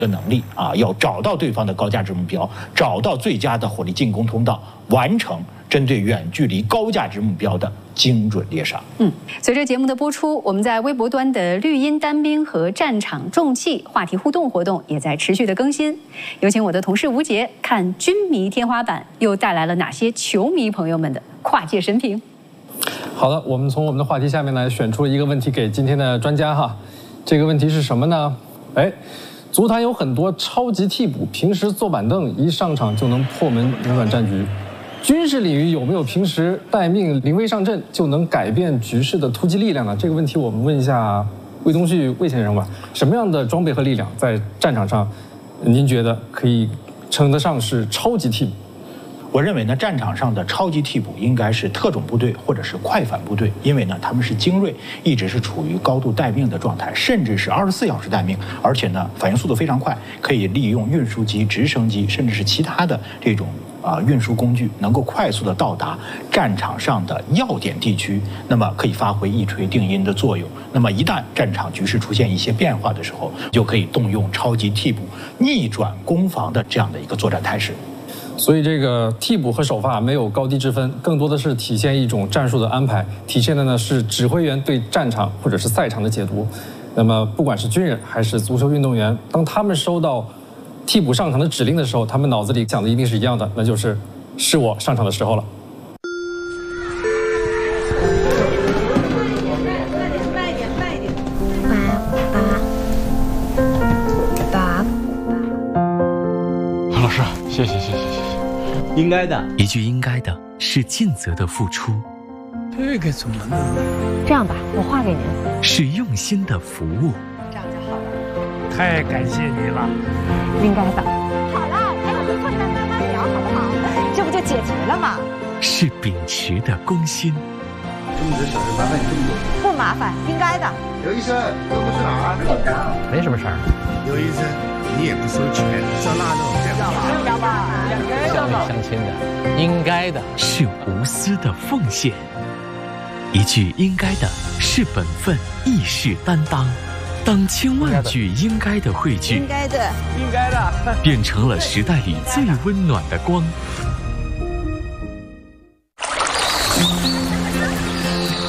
的能力啊，要找到对方的高价值目标，找到最佳的火力进攻通道，完成针对远距离高价值目标的精准猎杀。 随着节目的播出，我们在微博端的绿茵单兵和战场重器话题互动活动也在持续的更新。有请我的同事吴杰看军迷天花板又带来了哪些球迷朋友们的跨界神评。 好的，我们从我们的话题下面呢选出了一个问题给今天的专家哈。这个问题是什么呢？足坛有很多超级替补，平时坐板凳，一上场就能破门扭转战局。军事领域有没有平时待命临危上阵就能改变局势的突击力量呢？这个问题我们问一下魏东旭魏先生吧。什么样的装备和力量在战场上，您觉得可以称得上是超级替补？ 我认为呢，战场上的超级替补应该是特种部队或者是快反部队，因为呢他们是精锐，一直是处于高度待命的状态，甚至是24小时待命，而且呢反应速度非常快，可以利用运输机、直升机，甚至是其他的这种运输工具，能够快速的到达战场上的要点地区，那么可以发挥一锤定音的作用。那么一旦战场局势出现一些变化的时候，就可以动用超级替补逆转攻防的这样的一个作战态势。 所以这个替补和首发没有高低之分，更多的是体现一种战术的安排，体现的呢是指挥员对战场或者是赛场的解读。那么不管是军人还是足球运动员，当他们收到替补上场的指令的时候，他们脑子里想的一定是一样的，那就是我上场的时候了。 老师，谢谢。 应该的， 一句应该的是尽责的付出， 这个怎么弄？ 这样吧，我画给您。 是用心的服务。 这样就好了。 太感谢你了。 应该的。好了，还有个困难慢慢聊，好不好？这不就解决了吗？ 是秉持的公心。 这么多小事麻烦你这么多。 不麻烦，应该的。 刘医生，这不是哪儿？ 没什么事儿。 刘医生，你也不收钱，照那种这样。 乡里乡亲的，应该的， 是无私的奉献。一句应该的是本分，亦是担当。当千万句应该的汇聚， 应该的， 应该的， 变成了时代里最温暖的光。